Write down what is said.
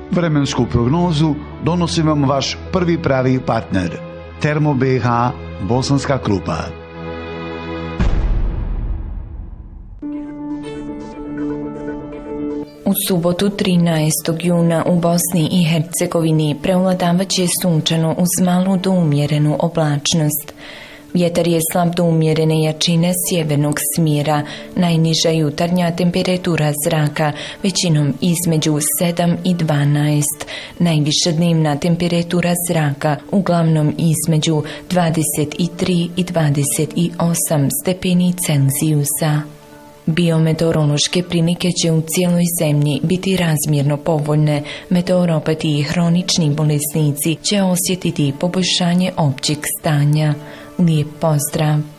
Vremensku prognozu donosi vam vaš prvi pravi partner, Termo BH Bosanska Krupa. U subotu 13. juna u Bosni i Hercegovini prevladavaće sunčano uz malu do umjerenu oblačnost. Vjetar je slab do umjerene jačine sjevernog smjera, najniža jutarnja temperatura zraka većinom između 7 i 12, najviša dnevna temperatura zraka uglavnom između 23 i 28 stepeni Celzijusa. Biometeorološke prilike će u cijeloj zemlji biti razmjerno povoljne. Meteoropati i hronični bolesnici će osjetiti poboljšanje općeg stanja. Lijep pozdrav!